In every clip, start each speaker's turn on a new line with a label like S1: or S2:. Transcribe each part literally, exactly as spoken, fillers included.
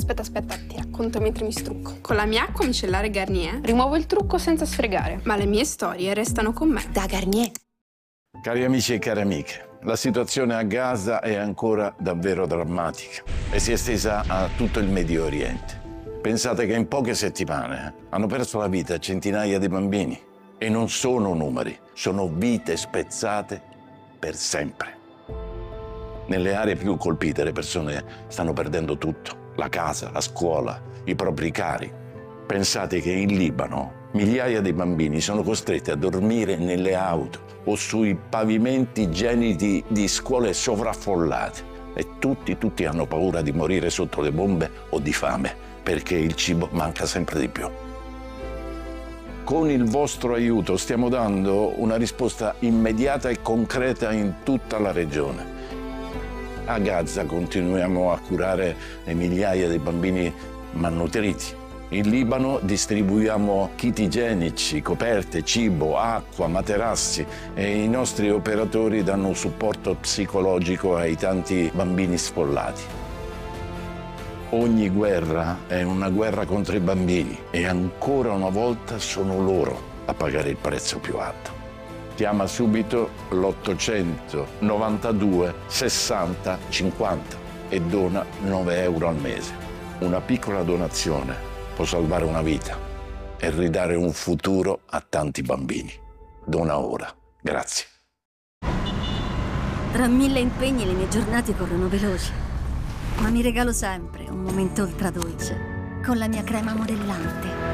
S1: Aspetta, aspetta, ti racconto mentre mi strucco. Con la mia acqua micellare Garnier rimuovo il trucco senza sfregare, ma le mie storie restano con me. Da Garnier.
S2: Cari amici e cari amiche, la situazione a Gaza è ancora davvero drammatica e si è estesa a tutto il Medio Oriente. Pensate che in poche settimane hanno perso la vita centinaia di bambini e non sono numeri, sono vite spezzate per sempre. Nelle aree più colpite le persone stanno perdendo tutto, la casa, la scuola, i propri cari. Pensate che in Libano migliaia di bambini sono costretti a dormire nelle auto o sui pavimenti gelidi di scuole sovraffollate e tutti, tutti hanno paura di morire sotto le bombe o di fame perché il cibo manca sempre di più. Con il vostro aiuto stiamo dando una risposta immediata e concreta in tutta la regione. A Gaza continuiamo a curare le migliaia di bambini malnutriti. In Libano distribuiamo kit igienici, coperte, cibo, acqua, materassi e i nostri operatori danno supporto psicologico ai tanti bambini sfollati. Ogni guerra è una guerra contro i bambini e ancora una volta sono loro a pagare il prezzo più alto. Chiama subito l'ottocento novantadue sessanta cinquanta e dona nove euro al mese. Una piccola donazione può salvare una vita e ridare un futuro a tanti bambini. Dona ora. Grazie.
S3: Tra mille impegni le mie giornate corrono veloci, ma mi regalo sempre un momento ultra dolce con la mia crema modellante.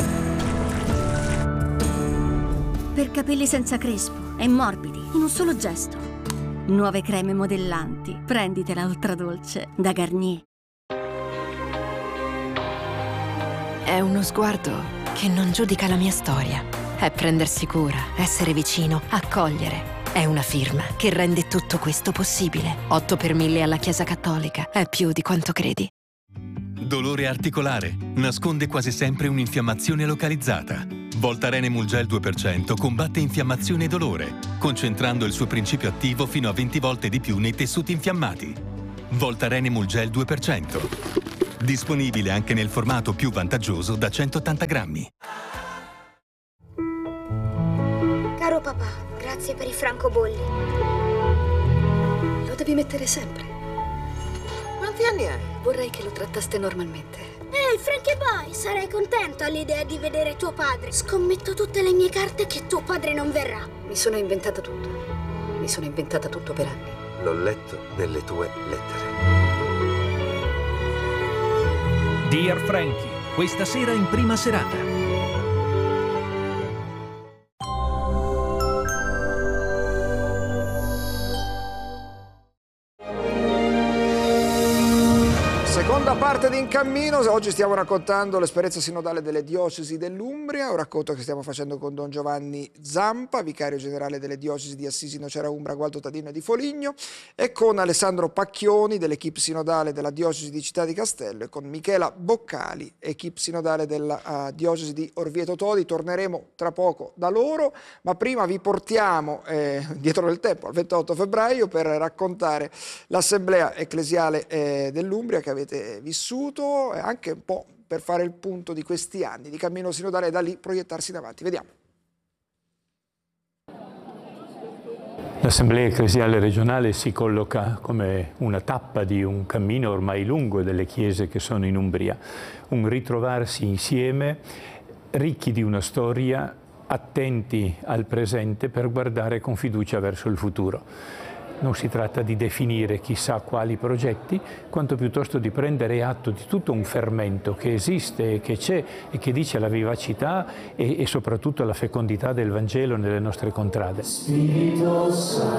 S3: Per capelli senza crespo e morbidi, in un solo gesto. Nuove creme modellanti. Prenditela ultra dolce da Garnier.
S4: È uno sguardo che non giudica la mia storia. È prendersi cura, essere vicino, accogliere. È una firma che rende tutto questo possibile. otto per mille alla Chiesa Cattolica. È più di quanto credi.
S5: Dolore articolare. Nasconde quasi sempre un'infiammazione localizzata. Voltaren Emulgel due per cento combatte infiammazione e dolore, concentrando il suo principio attivo fino a venti volte di più nei tessuti infiammati. Voltaren Emulgel due per cento. Disponibile anche nel formato più vantaggioso da centottanta grammi.
S6: Caro papà, grazie per i francobolli. Lo devi mettere sempre. Quanti anni hai? Vorrei che lo trattaste normalmente.
S7: Ehi, Frankie Boy, sarei contento all'idea di vedere tuo padre. Scommetto tutte le mie carte che tuo padre non verrà.
S6: Mi sono inventata tutto. Mi sono inventata tutto per anni.
S8: L'ho letto nelle tue lettere.
S9: Dear Frankie, questa sera in prima serata.
S10: Seconda parte di In Cammino, oggi stiamo raccontando l'esperienza sinodale delle diocesi dell'Umbria, un racconto che stiamo facendo con Don Giovanni Zampa, vicario generale delle diocesi di Assisi, Nocera Umbra, Gualdo Tadino e di Foligno, e con Alessandro Pacchioni dell'equipe sinodale della diocesi di Città di Castello e con Michela Boccali, equipe sinodale della uh, diocesi di Orvieto Todi. Torneremo tra poco da loro, ma prima vi portiamo eh, dietro nel tempo al ventotto febbraio per raccontare l'assemblea ecclesiale eh, dell'Umbria che avete vissuto e anche un po' per fare il punto di questi anni di cammino sinodale e da lì proiettarsi in avanti. Vediamo.
S11: L'Assemblea Ecclesiale Regionale si colloca come una tappa di un cammino ormai lungo delle chiese che sono in Umbria, un ritrovarsi insieme, ricchi di una storia, attenti al presente per guardare con fiducia verso il futuro. Non si tratta di definire chissà quali progetti, quanto piuttosto di prendere atto di tutto un fermento che esiste, che c'è e che dice la vivacità e, e soprattutto la fecondità del Vangelo nelle nostre contrade.
S12: Spirito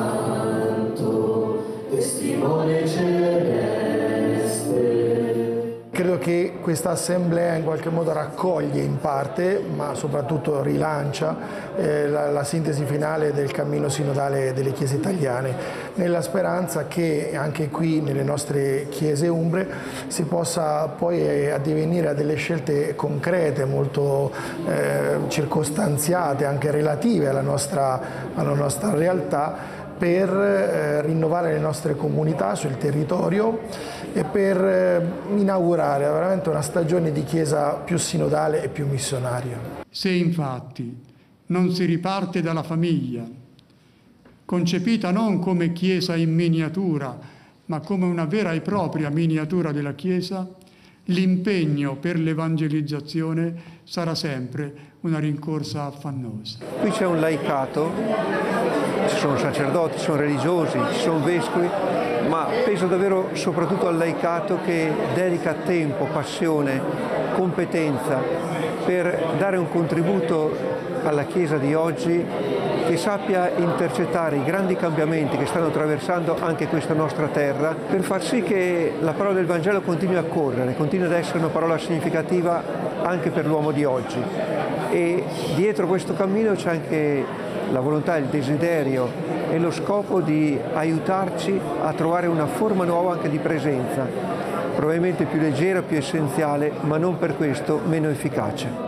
S12: Santo, testimone celeste.
S13: Credo che questa assemblea in qualche modo raccoglie in parte, ma soprattutto rilancia eh, la, la sintesi finale del cammino sinodale delle chiese italiane, nella speranza che anche qui nelle nostre chiese umbre si possa poi addivenire a delle scelte concrete, molto eh, circostanziate, anche relative alla nostra, alla nostra realtà, per eh, rinnovare le nostre comunità sul territorio e per eh, inaugurare veramente una stagione di Chiesa più sinodale e più missionaria.
S14: Se infatti non si riparte dalla famiglia, concepita non come Chiesa in miniatura, ma come una vera e propria miniatura della Chiesa, l'impegno per l'evangelizzazione sarà sempre una rincorsa affannosa.
S15: Qui c'è un laicato, ci sono sacerdoti, ci sono religiosi, ci sono vescovi, ma penso davvero soprattutto al laicato che dedica tempo, passione, competenza per dare un contributo alla Chiesa di oggi che sappia intercettare i grandi cambiamenti che stanno attraversando anche questa nostra terra, per far sì che la parola del Vangelo continui a correre, continui ad essere una parola significativa anche per l'uomo di oggi. E dietro questo cammino c'è anche la volontà, il desiderio e lo scopo di aiutarci a trovare una forma nuova anche di presenza, probabilmente più leggera, più essenziale, ma non per questo meno efficace.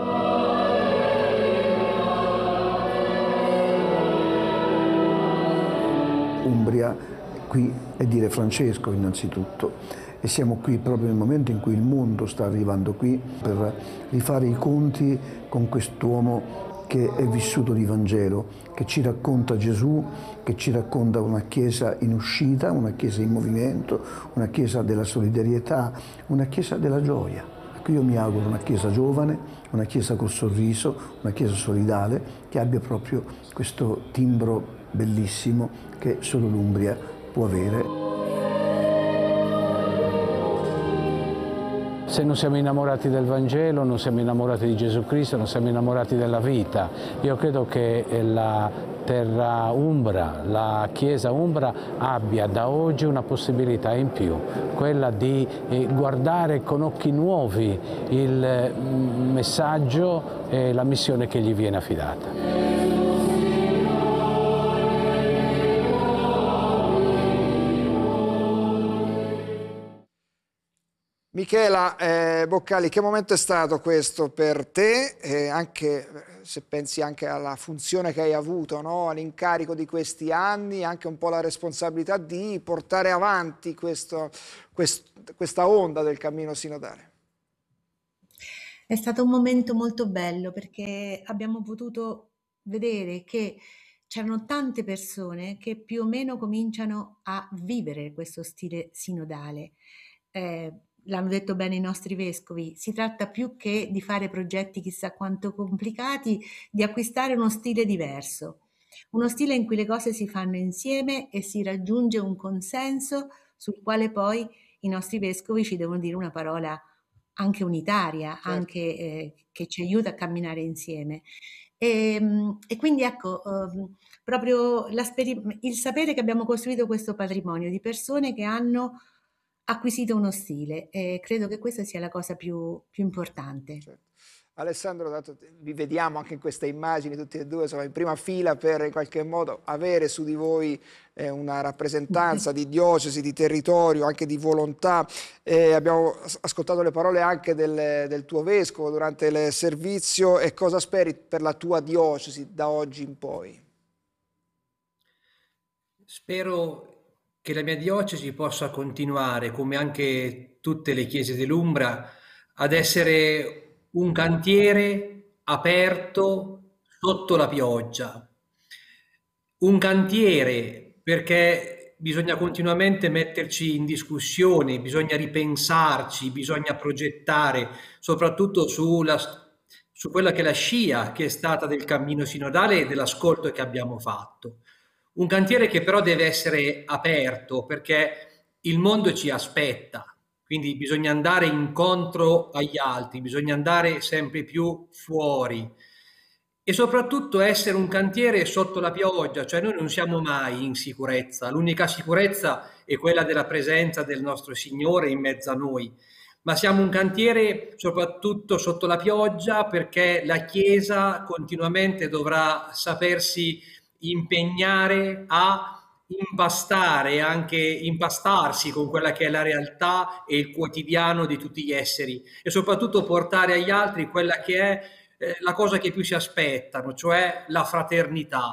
S16: Umbria, qui è dire Francesco innanzitutto, e siamo qui proprio nel momento in cui il mondo sta arrivando qui per rifare i conti con quest'uomo che è vissuto di Vangelo, che ci racconta Gesù, che ci racconta una Chiesa in uscita, una Chiesa in movimento, una Chiesa della solidarietà, una Chiesa della gioia. Ecco, io mi auguro una Chiesa giovane, una Chiesa col sorriso, una Chiesa solidale, che abbia proprio questo timbro bellissimo che solo l'Umbria può avere.
S17: Se non siamo innamorati del Vangelo, non siamo innamorati di Gesù Cristo, non siamo innamorati della vita. Io credo che la terra umbra, la Chiesa umbra abbia da oggi una possibilità in più, quella di guardare con occhi nuovi il messaggio e la missione che gli viene affidata.
S10: Michela eh, Boccali, che momento è stato questo per te, eh, anche se pensi anche alla funzione che hai avuto, no? All'incarico di questi anni, anche un po' la responsabilità di portare avanti questo, quest, questa onda del cammino sinodale?
S18: È stato un momento molto bello perché abbiamo potuto vedere che c'erano tante persone che più o meno cominciano a vivere questo stile sinodale. Eh, L'hanno detto bene i nostri vescovi, si tratta più che di fare progetti chissà quanto complicati, di acquistare uno stile diverso, uno stile in cui le cose si fanno insieme e si raggiunge un consenso sul quale poi i nostri vescovi ci devono dire una parola anche unitaria, certo. anche eh, che ci aiuta a camminare insieme. E, e quindi ecco, um, proprio il sapere che abbiamo costruito questo patrimonio di persone che hanno acquisito uno stile e credo che questa sia la cosa più, più importante.
S10: Certo. Alessandro, dato, vi vediamo anche in queste immagini tutti e due, insomma, in prima fila per in qualche modo avere su di voi eh, una rappresentanza di diocesi, di territorio, anche di volontà. Eh, abbiamo ascoltato le parole anche del, del tuo vescovo durante il servizio. E cosa speri per la tua diocesi da oggi in poi?
S9: Spero che la mia diocesi possa continuare, come anche tutte le chiese dell'Umbria, ad essere un cantiere aperto sotto la pioggia. Un cantiere perché bisogna continuamente metterci in discussione, bisogna ripensarci, bisogna progettare, soprattutto sulla, su quella che è la scia che è stata del cammino sinodale e dell'ascolto che abbiamo fatto. Un cantiere che però deve essere aperto perché il mondo ci aspetta, quindi bisogna andare incontro agli altri, bisogna andare sempre più fuori e soprattutto essere un cantiere sotto la pioggia, cioè noi non siamo mai in sicurezza, l'unica sicurezza è quella della presenza del nostro Signore in mezzo a noi, ma siamo un cantiere soprattutto sotto la pioggia perché la Chiesa continuamente dovrà sapersi impegnare a impastare, anche impastarsi con quella che è la realtà e il quotidiano di tutti gli esseri e soprattutto portare agli altri quella che è eh, la cosa che più si aspettano, cioè la fraternità,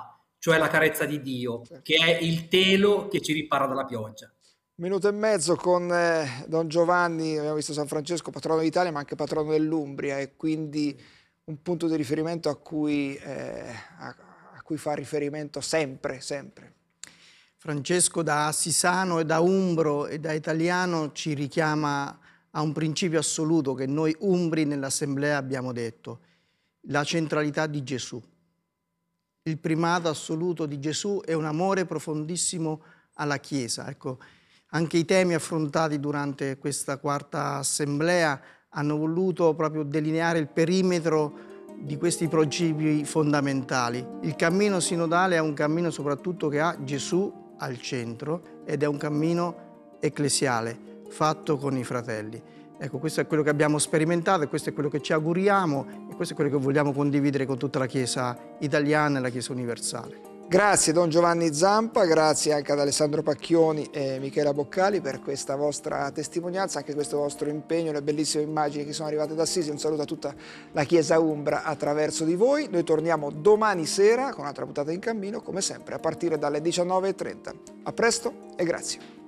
S9: cioè la carezza di Dio, che è il telo che ci ripara dalla pioggia.
S10: Un minuto e mezzo con eh, Don Giovanni, abbiamo visto San Francesco, patrono d'Italia ma anche patrono dell'Umbria, e quindi un punto di riferimento a cui, eh, a, a cui fa riferimento sempre, sempre.
S19: Francesco da assisano e da umbro e da italiano ci richiama a un principio assoluto che noi umbri nell'assemblea abbiamo detto: la centralità di Gesù. Il primato assoluto di Gesù è un amore profondissimo alla Chiesa. Ecco, anche i temi affrontati durante questa quarta assemblea hanno voluto proprio delineare il perimetro di questi principi fondamentali. Il cammino sinodale è un cammino soprattutto che ha Gesù al centro ed è un cammino ecclesiale, fatto con i fratelli. Ecco, questo è quello che abbiamo sperimentato e questo è quello che ci auguriamo e questo è quello che vogliamo condividere con tutta la Chiesa italiana e la Chiesa universale.
S10: Grazie Don Giovanni Zampa, grazie anche ad Alessandro Pacchioni e Michela Boccali per questa vostra testimonianza, anche questo vostro impegno, le bellissime immagini che sono arrivate da Assisi. Un saluto a tutta la Chiesa umbra attraverso di voi. Noi torniamo domani sera con un'altra puntata In Cammino, come sempre, a partire dalle diciannove e trenta. A presto e grazie.